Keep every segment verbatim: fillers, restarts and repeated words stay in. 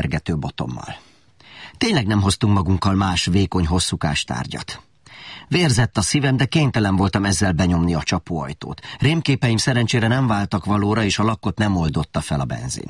tekergető botommal. Tényleg nem hoztunk magunkkal más vékony, hosszúkás tárgyat. Vérzett a szívem, de kénytelen voltam ezzel benyomni a csapóajtót. Rémképeim szerencsére nem váltak valóra, és a lakkot nem oldotta fel a benzin.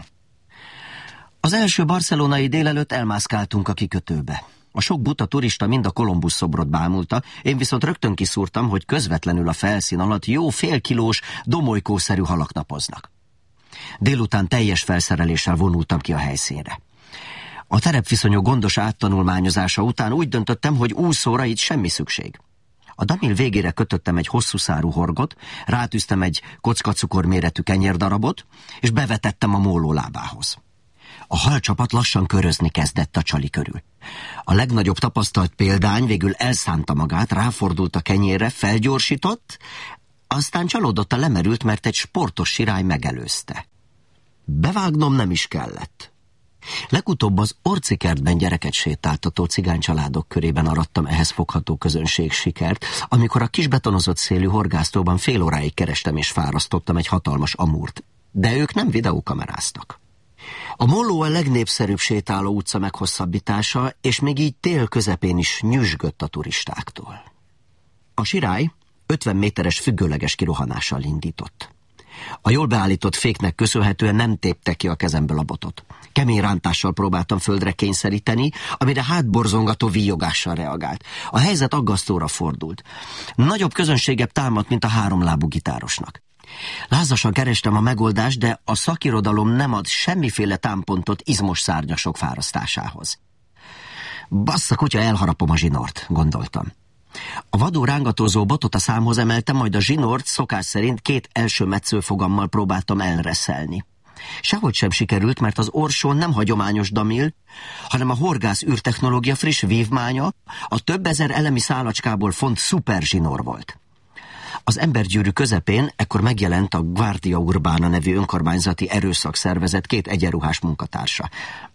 Az első barcelonai délelőtt elmászkáltunk a kikötőbe. A sok buta turista mind a Kolumbusz szobrot bámulta, én viszont rögtön kiszúrtam, hogy közvetlenül a felszín alatt jó félkilós, domolykószerű halak napoznak. Délután teljes felszereléssel vonultam ki a helyszínre. A terepviszonyok gondos áttanulmányozása után úgy döntöttem, hogy úszóra itt semmi szükség. A damil végére kötöttem egy hosszú szárú horgot, rátűztem egy kockacukor méretű kenyérdarabot, és bevetettem a móló lábához. A halcsapat lassan körözni kezdett a csali körül. A legnagyobb tapasztalt példány végül elszánta magát, ráfordult a kenyérre, felgyorsított, aztán csalódottan lemerült, mert egy sportos sirály megelőzte. Bevágnom nem is kellett. Legutóbb az Orcikertben gyereket sétáltató cigánycsaládok körében arattam ehhez fogható közönség sikert, amikor a kis betonozott szélű horgásztóban fél óráig kerestem és fárasztottam egy hatalmas amúrt, de ők nem videókameráztak. A Molló a legnépszerűbb sétáló utca meghosszabbítása, és még így tél közepén is nyüzsgött a turistáktól. A sirály ötven méteres függőleges kirohanással indított. A jól beállított féknek köszönhetően nem tépte ki a kezemből a botot. Kemény rántással próbáltam földre kényszeríteni, amire hátborzongató víjogással reagált. A helyzet aggasztóra fordult. Nagyobb közönségebb támadt, mint a háromlábú gitárosnak. Lázasan kerestem a megoldást, de a szakirodalom nem ad semmiféle támpontot izmos szárnyasok fárasztásához. Bassza kutya, elharapom a zsinort, gondoltam. A vadul rángatózó botot a számhoz emeltem, majd a zsinort szokás szerint két első metszőfogammal próbáltam elreszelni. Sehogy sem sikerült, mert az orsón nem hagyományos damil, hanem a horgász űrtechnológia friss vívmánya, a több ezer elemi szálacskából font szuperzsinór volt. Az embergyűrű közepén ekkor megjelent a Guardia Urbana nevű önkormányzati erőszakszervezet két egyenruhás munkatársa.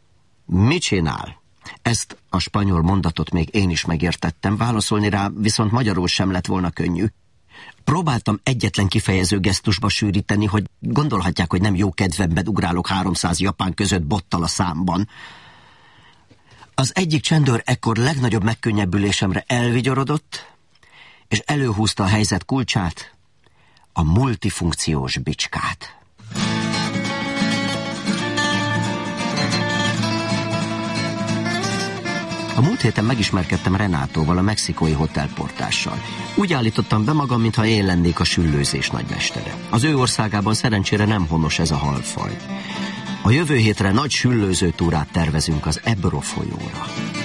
Mit csinál? Ezt a spanyol mondatot még én is megértettem, válaszolni rá viszont magyarul sem lett volna könnyű. Próbáltam egyetlen kifejező gesztusba sűríteni, hogy gondolhatják, hogy nem jó kedvemben ugrálok háromszáz japán között bottal a számban. Az egyik csendőr ekkor legnagyobb megkönnyebbülésemre elvigyorodott, és előhúzta a helyzet kulcsát, a multifunkciós bicskát. A múlt héten megismerkedtem Renátóval, a mexikói hotelportással. Úgy állítottam be magam, mintha én lennék a süllőzés nagymestere. Az ő országában szerencsére nem honos ez a halfaj. A jövő hétre nagy süllőző túrát tervezünk az Ebro folyóra.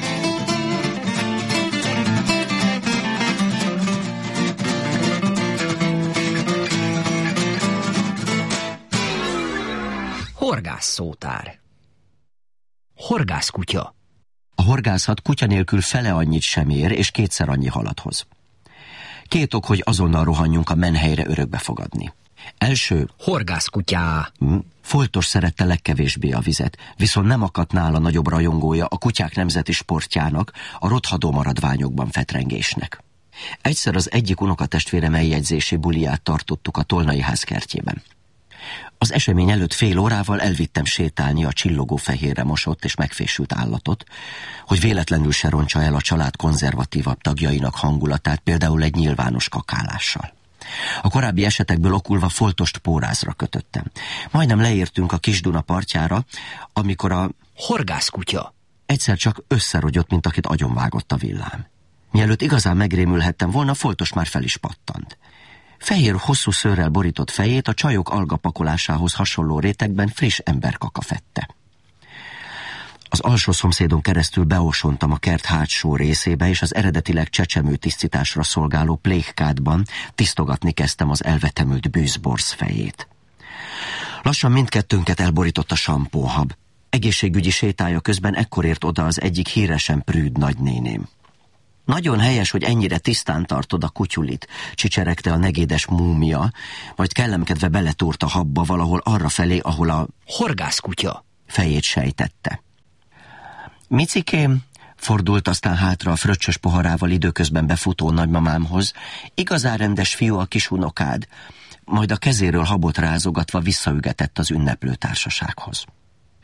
Horgászszótár. Horgászkutya. A horgászat kutya nélkül fele annyit sem ér, és kétszer annyi halat hoz. Két ok, hogy azonnal rohanjunk a menhelyre örökbe fogadni. Első, horgászkutyá. Hm, foltos szerette legkevésbé a vizet, viszont nem akadt nála nagyobb rajongója a kutyák nemzeti sportjának, a rothadó maradványokban fetrengésnek. Egyszer az egyik unokatestvérem eljegyzési buliját tartottuk a Tolnai ház kertjében. Az esemény előtt fél órával elvittem sétálni a csillogó fehérre mosott és megfésült állatot, hogy véletlenül se roncsa el a család konzervatívabb tagjainak hangulatát, például egy nyilvános kakálással. A korábbi esetekből okulva foltost pórázra kötöttem. Majdnem leértünk a Kis-Duna partjára, amikor a horgászkutya egyszer csak összerogyott, mint akit agyonvágott a villám. Mielőtt igazán megrémülhettem volna, foltos már fel is pattant. Fehér, hosszú szőrrel borított fejét a csajok algapakolásához hasonló rétegben friss emberkaka fette. Az alsó szomszédon keresztül beosontam a kert hátsó részébe, és az eredetileg csecsemő tisztításra szolgáló plékkádban tisztogatni kezdtem az elvetemült bűzborz fejét. Lassan mindkettőnket elborított a sampóhab. Egészségügyi sétája közben ekkor ért oda az egyik híresen prűd nagynéném. Nagyon helyes, hogy ennyire tisztán tartod a kutyulit, csicseregte a negédes múmia, majd kellemkedve beletúrt a habba valahol arrafelé, ahol a horgászkutya fejét sejtette. Micikém, fordult aztán hátra a fröccsös poharával időközben befutó nagymamámhoz, igazán rendes fiú a kis unokád, majd a kezéről habot rázogatva visszaügetett az ünneplő társasághoz.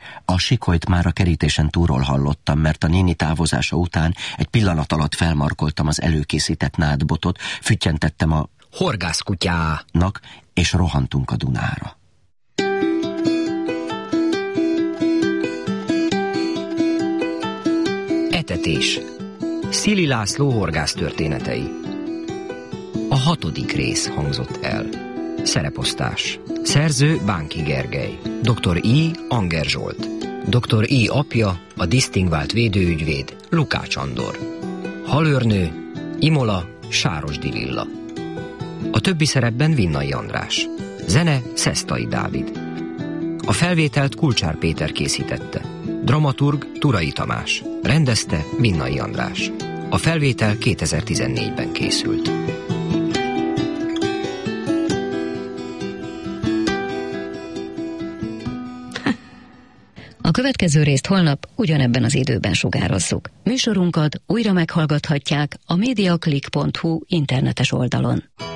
A sikolyt már a kerítésen túlról hallottam, mert a néni távozása után egy pillanat alatt felmarkoltam az előkészített nádbotot, füttyentettem a horgászkutyának, és rohantunk a Dunára. Etetés. Szili László horgász történetei. A hatodik rész hangzott el. Szereposztás. Szerző Bánki Gergely. doktor I. Anger Zsolt. doktor I. apja, a disztingvált védőügyvéd Lukács Andor. Halőrnő Imola Sárosdi Lilla. A többi szerepben Vinnai András. Zene Szesztai Dávid. A felvételt Kulcsár Péter készítette. Dramaturg Turai Tamás. Rendezte Vinnai András. A felvétel kétezer-tizennégyben készült. A következő részt holnap ugyanebben az időben sugározzuk. Műsorunkat újra meghallgathatják a mediaclick pont hu internetes oldalon.